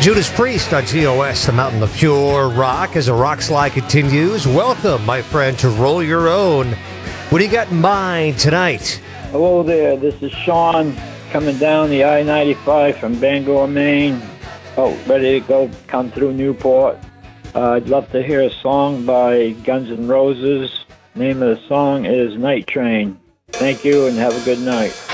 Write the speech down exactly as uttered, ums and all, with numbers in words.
Judas Priest on T O S, the mountain of pure rock, as a rock slide continues. Welcome, my friend, to Roll Your Own. What do you got in mind tonight? Hello there, this is Sean coming down the I ninety-five from Bangor, Maine. Oh, ready to go, come through Newport. Uh, I'd love to hear a song by Guns N' Roses. Name of the song is Night Train. Thank you and have a good night.